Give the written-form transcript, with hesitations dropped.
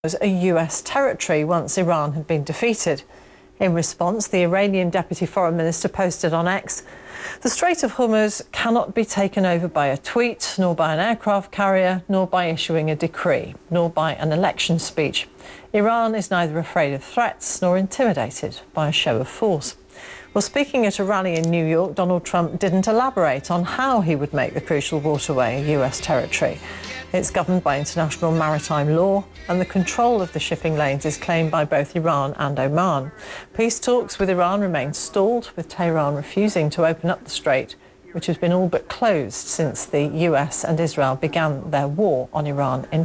was a US territory once Iran had been defeated. In response, the Iranian Deputy Foreign Minister posted on X, "The Strait of Hormuz cannot be taken over by a tweet, nor by an aircraft carrier, nor by issuing a decree, nor by an election speech. Iran is neither afraid of threats nor intimidated by a show of force." Well, speaking at a rally in New York, Donald Trump didn't elaborate on how he would make the crucial waterway a US territory. It's governed by international maritime law, and the control of the shipping lanes is claimed by both Iran and Oman. Peace talks with Iran remain stalled, with Tehran refusing to open up the strait, which has been all but closed since the US and Israel began their war on Iran in